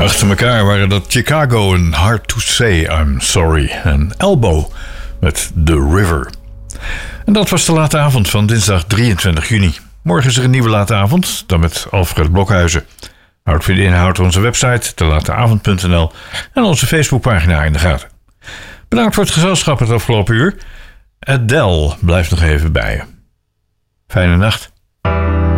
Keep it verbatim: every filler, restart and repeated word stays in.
Achter elkaar waren dat Chicago en Hard to Say I'm Sorry en Elbow met The River. En dat was de late avond van dinsdag drieëntwintig juni. Morgen is er een nieuwe late avond, dan met Alfred Blokhuizen. Houd voor de inhoud onze website, de lateavond punt n l en onze Facebookpagina in de gaten. Bedankt voor het gezelschap het afgelopen uur. Adele blijft nog even bij je. Fijne nacht.